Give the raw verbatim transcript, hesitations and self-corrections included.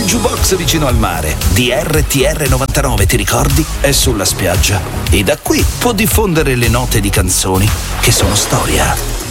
jukebox vicino al mare di R T R novantanove, ti ricordi? È sulla spiaggia e da qui può diffondere le note di canzoni che sono storia.